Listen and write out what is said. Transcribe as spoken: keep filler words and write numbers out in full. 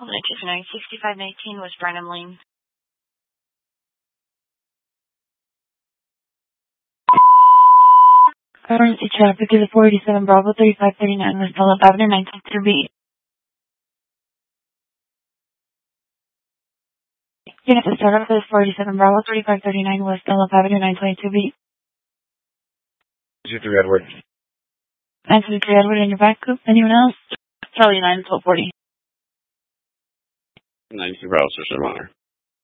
nine sixty-five nineteen was Brenham Lane. Emergency traffic is four eighty-seven Bravo thirty-five thirty-nine West Phillip Avenue nine two three B. Unit to start off is four eighty-seven Bravo thirty-five thirty-nine West Phillip Avenue nine twenty-two B. two three Edward. nine two three Edward in your back coop. Anyone else? Charlie nine twelve forty. nine two Bravo, Sir Honor.